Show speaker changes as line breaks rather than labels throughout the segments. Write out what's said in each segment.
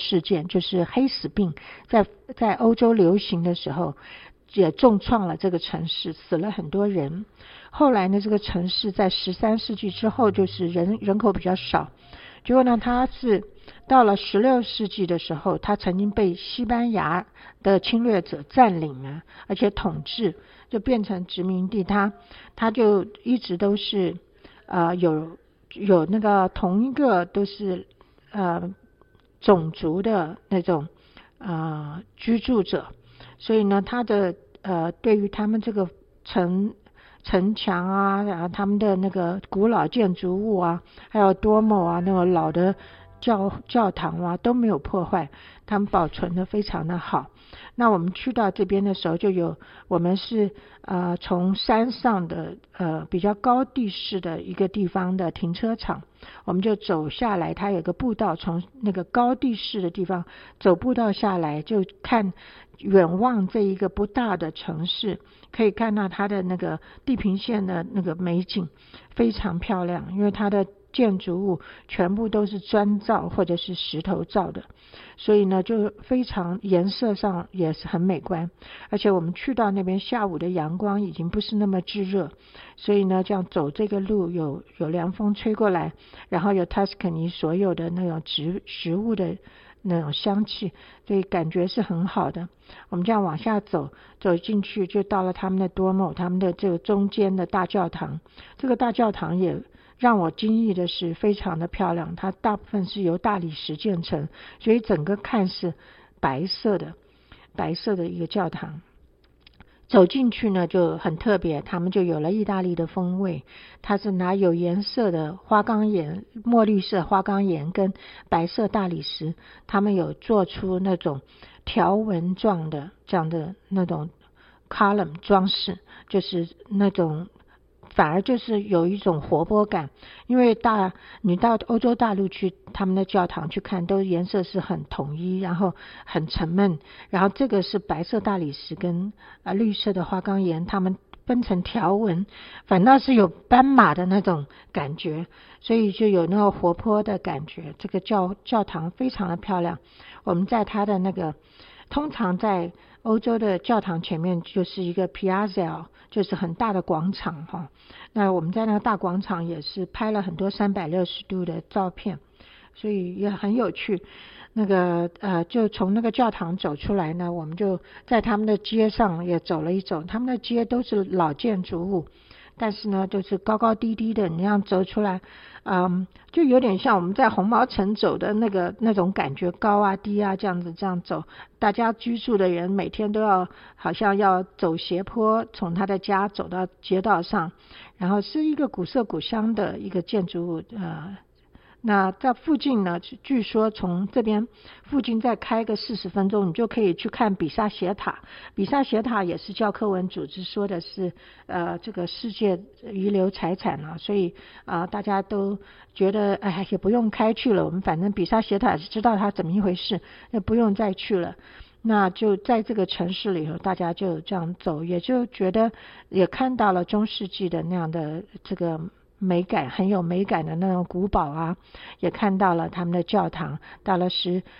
事件，就是黑死病在欧洲流行的时候，也重创了这个城市，死了很多人。后来呢，这个城市在13世纪之后就是人口比较少，结果呢，它是到了16世纪的时候，它曾经被西班牙的侵略者占领了，而且统治，就变成殖民地。它就一直都是有那个同一个都是种族的那种居住者，所以呢，它的对于他们这个城墙啊，然后他们的那个古老建筑物啊，还有多么啊那个老的教堂啊都没有破坏，他们保存的非常的好。那我们去到这边的时候，我们是从山上的比较高地势的一个地方的停车场，我们就走下来，它有个步道，从那个高地势的地方走步道下来，就看远望这一个不大的城市，可以看到它的那个地平线的那个美景非常漂亮，因为它的建筑物全部都是砖造或者是石头造的，所以呢就非常颜色上也是很美观。而且我们去到那边下午的阳光已经不是那么炙热，所以呢这样走这个路有凉风吹过来，然后有 Tuscany 所有的那种植物的那种香气，所以感觉是很好的。我们这样往下走进去，就到了他们的多莫，他们的这个中间的大教堂。这个大教堂也让我惊异的是非常的漂亮，它大部分是由大理石建成，所以整个看是白色的一个教堂。走进去呢就很特别，他们就有了意大利的风味，它是拿有颜色的花岗岩、墨绿色花岗岩跟白色大理石，他们有做出那种条纹状的这样的那种 column 装饰，就是那种反而就是有一种活泼感。因为你到欧洲大陆去，他们的教堂去看，都颜色是很统一，然后很沉闷，然后这个是白色大理石跟绿色的花岗岩，他们分成条纹，反倒是有斑马的那种感觉，所以就有那个活泼的感觉。这个教堂非常的漂亮。我们在它的那个通常在欧洲的教堂前面就是一个 piazza， 就是很大的广场哈。那我们在那个大广场也是拍了很多360度的照片，所以也很有趣。那个就从那个教堂走出来呢，我们就在他们的街上也走了一走，他们的街都是老建筑物，但是呢就是高高低低的，你那样走出来就有点像我们在红毛城走的那种感觉，高啊低啊这样走，大家居住的人每天都好像要走斜坡，从他的家走到街道上，然后是一个古色古香的一个建筑物那在附近呢，据说从这边附近再开个40分钟，你就可以去看比萨斜塔。比萨斜塔也是教科文组织说的是这个世界遗留财产了，所以大家都觉得也不用开去了，我们反正比萨斜塔知道它怎么一回事，也不用再去了。那就在这个城市里头，大家就这样走，也就觉得也看到了中世纪的那样的这个美感，很有美感的那种古堡啊，也看到了他们的教堂。到了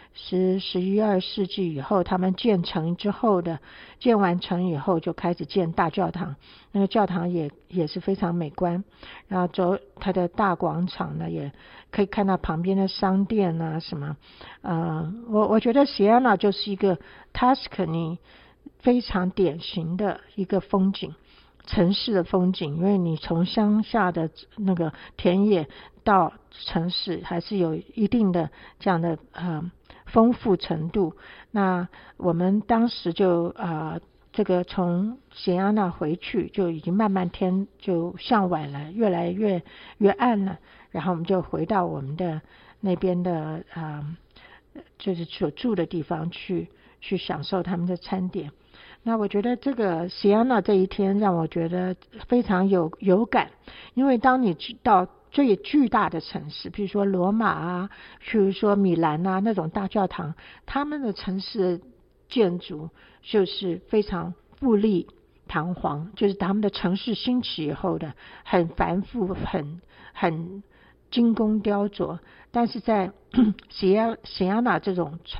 11、12世纪以后，他们建完成以后就开始建大教堂，那个教堂也是非常美观。然后走它的大广场呢，也可以看到旁边的商店啊什么。我觉得锡安纳就是一个 Tuscany 非常典型的一个风景。城市的风景，因为你从乡下的那个田野到城市还是有一定的这样的丰富程度。那我们当时就这个从锡安纳回去就已经慢慢天就向晚了，越来越暗了，然后我们就回到我们的那边的就是所住的地方去享受他们的餐点。那我觉得这个锡安纳这一天让我觉得非常有感，因为当你到最巨大的城市，比如说罗马啊，比如说米兰啊那种大教堂，他们的城市建筑就是非常富丽堂皇，就是他们的城市兴起以后的很繁复、很精工雕琢。但是在锡安纳这种